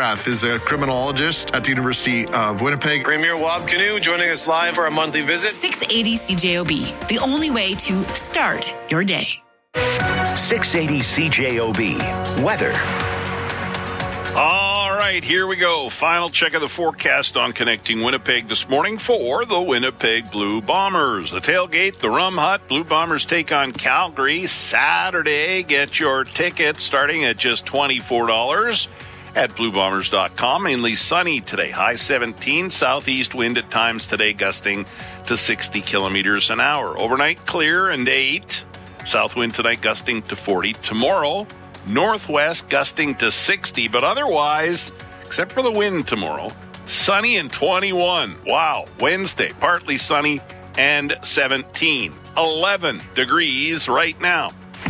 Rath is a criminologist at the University of Winnipeg. Premier Wab Canoe joining us live for a monthly visit. 680 CJOB, the only way to start your day. 680 CJOB. Weather. All right, here we go. Final check of the forecast on Connecting Winnipeg this morning for the Winnipeg Blue Bombers. The tailgate, the Rum Hut, Blue Bombers take on Calgary Saturday. Get your tickets starting at just $24 at bluebombers.com. Mainly sunny today. High 17, southeast wind at times today gusting to 60 kilometers an hour. Overnight clear and 8. South wind tonight gusting to 40. Tomorrow, northwest gusting to 60, but otherwise, except for the wind tomorrow, sunny and 21. Wow. Wednesday, partly sunny and 17. 11 degrees right now.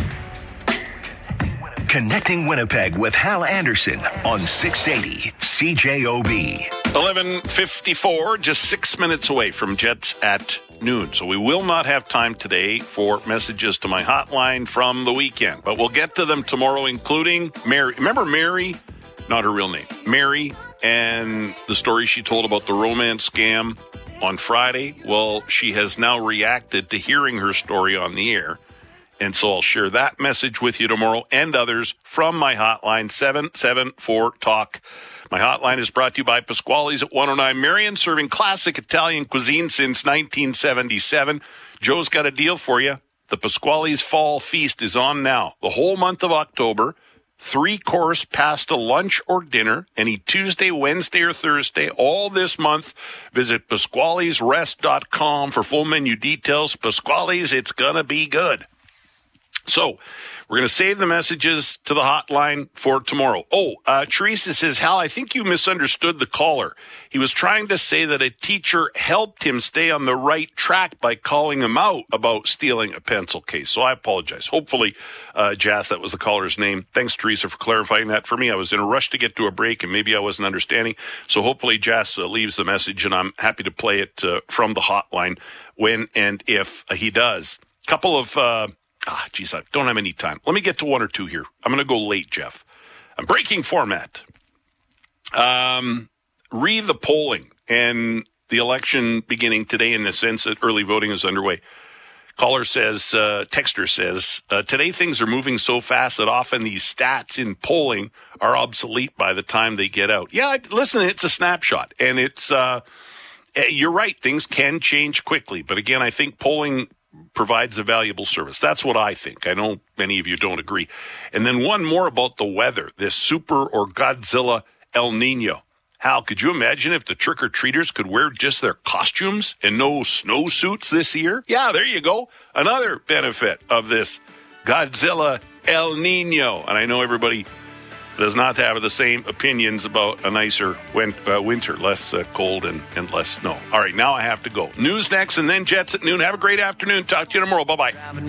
Connecting Winnipeg with Hal Anderson on 680 CJOB. 11:54, just 6 minutes away from Jets at noon. So we will not have time today for messages to my hotline from the weekend, but we'll get to them tomorrow, including Mary. Remember Mary? Not her real name. Mary, and the story she told about the romance scam on Friday. Well, she has now reacted to hearing her story on the air. And so I'll share that message with you tomorrow and others from my hotline, 774-TALK. My hotline is brought to you by Pasquale's at 109 Marion, serving classic Italian cuisine since 1977. Joe's got a deal for you. The Pasquale's Fall Feast is on now. The whole month of October, 3-course pasta lunch or dinner, any Tuesday, Wednesday, or Thursday, all this month. Visit Pasquale'sRest.com for full menu details. Pasquale's, it's gonna be good. So we're going to save the messages to the hotline for tomorrow. Teresa says, Hal, I think you misunderstood the caller. He was trying to say that a teacher helped him stay on the right track by calling him out about stealing a pencil case. So I apologize. Hopefully, Jas, that was the caller's name. Thanks, Teresa, for clarifying that for me. I was in a rush to get to a break, and maybe I wasn't understanding. So hopefully Jas leaves the message, and I'm happy to play it from the hotline when and if he does. Couple of... I don't have any time. Let me get to one or two here. I'm going to go late, Jeff. I'm breaking format. Read the polling and the election beginning today in the sense that early voting is underway. Caller says, texter says, today things are moving so fast that often these stats in polling are obsolete by the time they get out. Yeah, listen, it's a snapshot. And it's, you're right, things can change quickly. But again, I think polling provides a valuable service. That's what I think. I know many of you don't agree. And then one more about the weather, this super or Godzilla El Nino. Hal, could you imagine if the trick-or-treaters could wear just their costumes and no snowsuits this year? Yeah, there you go. Another benefit of this Godzilla El Nino. And I know everybody does not have the same opinions about a nicer winter, less cold and less snow. All right, now I have to go. News next, and then Jets at noon. Have a great afternoon. Talk to you tomorrow. Bye-bye.